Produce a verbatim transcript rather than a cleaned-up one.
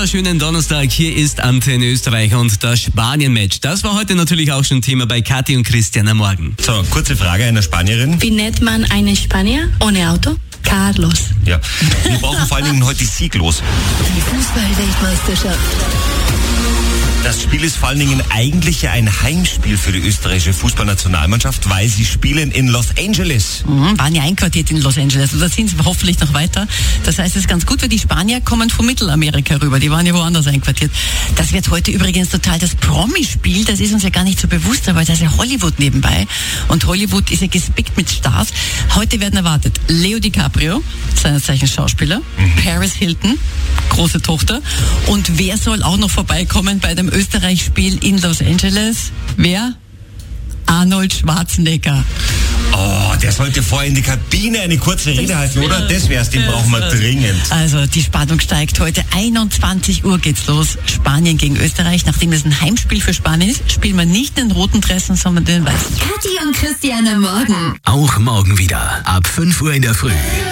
wunderschönen Donnerstag. Hier ist Antenne Österreich und das Spanien-Match. Das war heute natürlich auch schon Thema bei Kathi und Christian am Morgen. So, kurze Frage einer Spanierin. Wie nennt man einen Spanier ohne Auto? Carlos. Ja, wir brauchen vor allen Dingen heute sieglos. Die Fußball-Weltmeisterschaft. Das Spiel ist vor allen Dingen eigentlich ja ein Heimspiel für die österreichische Fußballnationalmannschaft, weil sie spielen in Los Angeles. Mhm, waren ja einquartiert in Los Angeles und da sind sie hoffentlich noch weiter. Das heißt, es ist ganz gut, weil die Spanier kommen von Mittelamerika rüber. Die waren ja woanders einquartiert. Das wird heute übrigens total das Promi-Spiel. Das ist uns ja gar nicht so bewusst, aber da ist ja Hollywood nebenbei. Und Hollywood ist ja gespickt mit Stars. Heute werden erwartet Leo DiCaprio, seines Zeichens Schauspieler, mhm. Paris Hilton, große Tochter. Und wer soll auch noch vorbeikommen bei dem Österreich-Spiel in Los Angeles? Wer? Arnold Schwarzenegger. Oh, der sollte vorher in die Kabine eine kurze Rede halten, oder? Das wär's, den brauchen wir dringend. Also die Spannung steigt. Heute einundzwanzig Uhr geht's los. Spanien gegen Österreich. Nachdem es ein Heimspiel für Spanien ist, spielen wir nicht den roten Dressen, sondern den weißen. Kathi und Christian am Morgen. Auch morgen wieder ab fünf Uhr in der Früh.